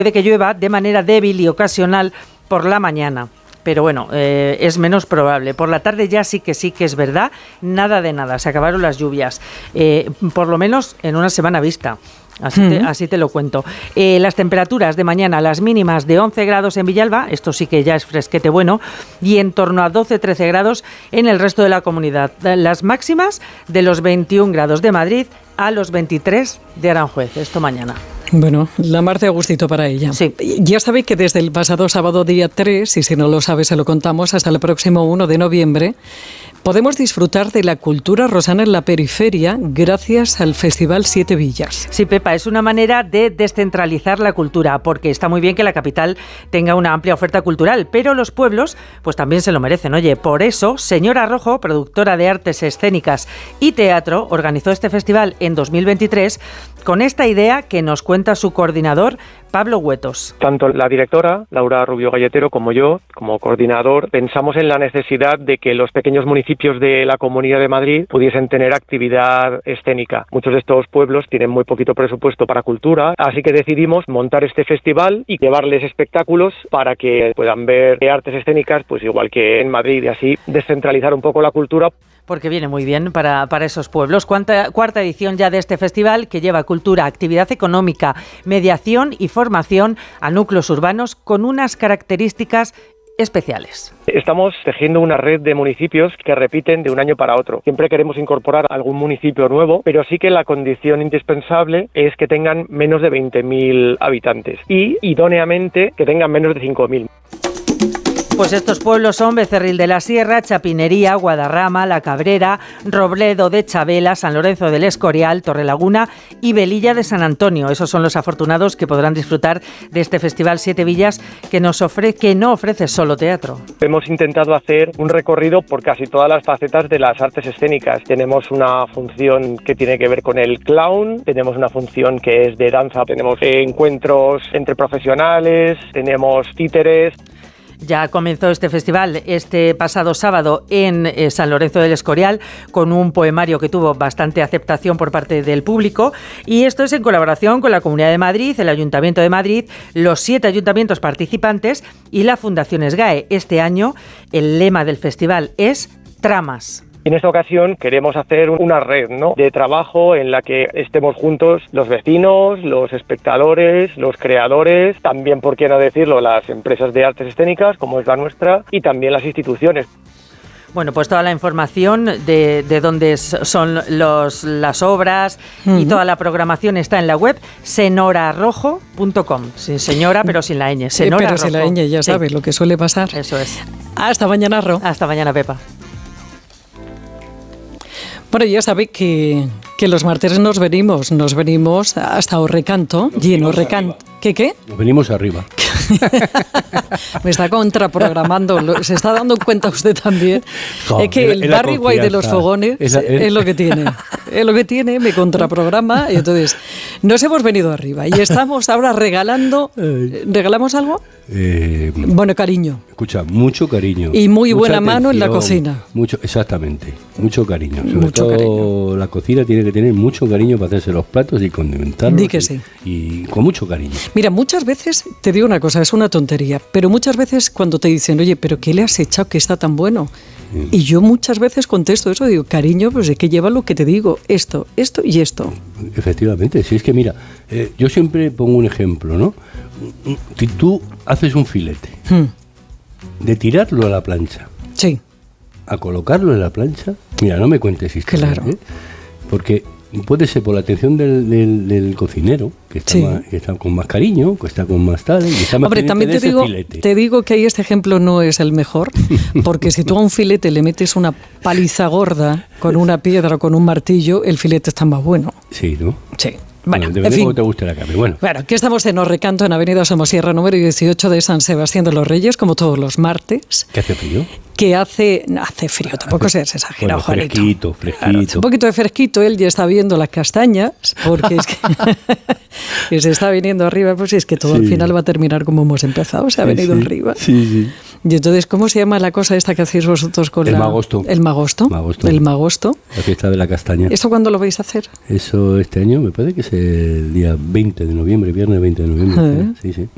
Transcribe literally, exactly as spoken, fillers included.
Puede que llueva de manera débil y ocasional por la mañana. Pero bueno, eh, es menos probable. Por la tarde ya sí que sí que es verdad, nada de nada, se acabaron las lluvias, eh, por lo menos en una semana vista. Así te, así te lo cuento. Eh, las temperaturas de mañana, las mínimas de once grados en Villalba, esto sí que ya es fresquete bueno, y en torno a doce a trece grados en el resto de la comunidad. Las máximas de los veintiún grados de Madrid a los veintitrés de Aranjuez, esto mañana. Bueno, la mar de Agustito para ella. Sí. Ya sabéis que desde el pasado sábado día tres, y si no lo sabes se lo contamos, hasta el próximo uno de noviembre, podemos disfrutar de la cultura rosana en la periferia gracias al Festival Siete Villas. Sí, Pepa, es una manera de descentralizar la cultura, porque está muy bien que la capital tenga una amplia oferta cultural, pero los pueblos pues también se lo merecen. Oye, por eso, Señora Rojo, productora de artes escénicas y teatro, organizó este festival en dos mil veintitrés con esta idea que nos cuenta su coordinador, Pablo Huetos. Tanto la directora, Laura Rubio Galletero, como yo, como coordinador, pensamos en la necesidad de que los pequeños municipios de la Comunidad de Madrid pudiesen tener actividad escénica. Muchos de estos pueblos tienen muy poquito presupuesto para cultura, así que decidimos montar este festival y llevarles espectáculos para que puedan ver artes escénicas, pues igual que en Madrid, y así descentralizar un poco la cultura. Porque viene muy bien para, para esos pueblos. Cuarta, cuarta edición ya de este festival que lleva cultura, actividad económica, mediación y formación a núcleos urbanos con unas características especiales. Estamos tejiendo una red de municipios que repiten de un año para otro. Siempre queremos incorporar algún municipio nuevo, pero sí que la condición indispensable es que tengan menos de veinte mil habitantes y, idóneamente, que tengan menos de cinco mil. Pues estos pueblos son Becerril de la Sierra, Chapinería, Guadarrama, La Cabrera, Robledo de Chabela, San Lorenzo del Escorial, Torrelaguna y Velilla de San Antonio. Esos son los afortunados que podrán disfrutar de este Festival Siete Villas que nos ofrece, que no ofrece solo teatro. Hemos intentado hacer un recorrido por casi todas las facetas de las artes escénicas. Tenemos una función que tiene que ver con el clown, tenemos una función que es de danza, tenemos encuentros entre profesionales, tenemos títeres. Ya comenzó este festival este pasado sábado en eh, San Lorenzo del Escorial con un poemario que tuvo bastante aceptación por parte del público, y esto es en colaboración con la Comunidad de Madrid, el Ayuntamiento de Madrid, los siete ayuntamientos participantes y la Fundación SGAE. Este año el lema del festival es Tramas. En esta ocasión queremos hacer una red, ¿no?, de trabajo en la que estemos juntos los vecinos, los espectadores, los creadores, también, por qué no decirlo, las empresas de artes escénicas, como es la nuestra, y también las instituciones. Bueno, pues toda la información de, de dónde son los, las obras uh-huh. y toda la programación está en la web senorarrojo punto com. Sin señora, pero sin la ñ. Senora pero Rojo. sin la ñ, ya sabes, sí. Lo que suele pasar. Eso es. Hasta mañana, Ro. Hasta mañana, Pepa. Bueno, ya sabéis que, que los martes nos venimos, nos venimos hasta Orrecanto, y en Orrecanto... ¿Qué, qué? Nos venimos arriba. Me está contraprogramando, se está dando cuenta usted también. Jo, es que el Barry White de los fogones es, la, es... es lo que tiene. Es lo que tiene, me contraprograma, y entonces nos hemos venido arriba y estamos ahora regalando. ¿Regalamos algo? Eh, bueno, cariño. Escucha, mucho cariño. Y muy buena mano en la cocina. Mucho, exactamente, mucho cariño. Sobre mucho todo cariño. La cocina tiene que tener mucho cariño para hacerse los platos y condimentarlos. Di que y, sí. Y con mucho cariño. Mira, muchas veces, te digo una cosa, es una tontería, pero muchas veces cuando te dicen, oye, ¿pero qué le has echado que está tan bueno? Sí. Y yo muchas veces contesto eso, digo, cariño, pues es que lleva lo que te digo, esto, esto y esto. Efectivamente, si es que mira, eh, yo siempre pongo un ejemplo, ¿no? Si tú haces un filete, hmm. de tirarlo a la plancha, sí, a colocarlo en la plancha, mira, no me cuentes historias, claro. ¿eh? Porque puede ser por la atención del, del, del cocinero, que está, sí. más, que está con más cariño, que está con más tal, y está más Hombre, también te digo, te digo que ahí este ejemplo no es el mejor, porque si tú a un filete le metes una paliza gorda con una piedra o con un martillo, el filete está más bueno. Sí, ¿no? Sí. Bueno, bueno, en fin. Cómo te guste la carne. Bueno. Bueno, aquí estamos en Orrecanto, en Avenida Somosierra, número dieciocho de San Sebastián de los Reyes, como todos los martes. ¿Qué hace frío? Que hace, hace frío, tampoco hace, seas exagerado, bueno, Juanito. Fresquito, fresquito. Claro, un poquito de fresquito, él ya está viendo las castañas, porque es que, que se está viniendo arriba, pues es que todo sí. al final va a terminar como hemos empezado, se ha sí, venido sí. arriba. Sí, sí. Y entonces, ¿cómo se llama la cosa esta que hacéis vosotros con el la...? Magosto. El magosto. magosto. El magosto. La fiesta de la castaña. ¿Eso cuándo lo vais a hacer? Eso este año me parece que es el día veinte de noviembre, viernes veinte de noviembre. ¿Eh? Sí, sí.